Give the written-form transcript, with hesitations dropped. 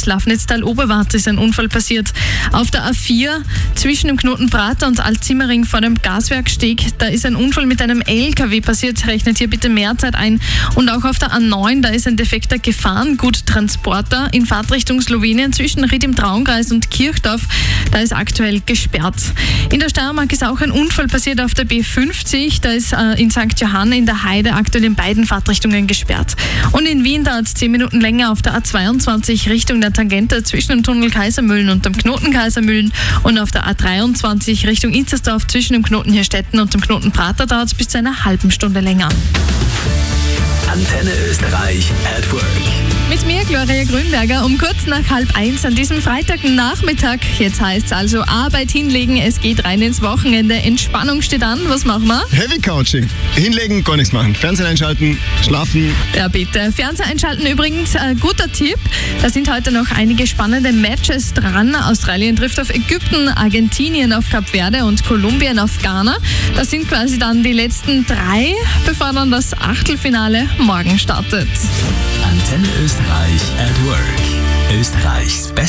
Lafnitztal-Oberwart ist ein Unfall passiert. Auf der A4 zwischen dem Knoten Prater und Alt-Simmering vor dem Gaswerksteg, da ist ein Unfall mit einem LKW passiert. Rechnet hier bitte mehr Zeit ein. Und auch auf der A9, da ist ein defekter Gefahrenguttransporter in Fahrtrichtung Slowenien zwischen Ried im Traunkreis und Kirchdorf. Da ist aktuell gesperrt. In der Steiermark ist auch ein Unfall passiert auf der B50. Da ist in St. Johann in der Heide aktuell in beiden Fahrtrichtungen gesperrt. Und in Wien dauert es 10 Minuten länger auf der A22 Richtung der Tangente zwischen dem Tunnel Kaisermühlen und dem Knoten Kaisermühlen. Und auf der A23 Richtung Inzersdorf zwischen dem Knoten Hirstetten und dem Knoten Prater dauert es bis zu einer halben Stunde länger. Antenne Österreich at Work. Mit mir, Gloria Grünberger, um kurz nach 12:30 an diesem Freitagnachmittag. Jetzt heißt es also Arbeit hinlegen, es geht rein ins Wochenende. Entspannung steht an, was machen wir? Heavy Couching. Hinlegen, gar nichts machen. Fernsehen einschalten, schlafen. Ja bitte. Fernseher einschalten übrigens, guter Tipp. Da sind heute noch einige spannende Matches dran. Australien trifft auf Ägypten, Argentinien auf Kap Verde und Kolumbien auf Ghana. Das sind quasi dann die letzten 3, bevor dann das Achtelfinale morgen startet. Antenne Österreich at Work. Österreichs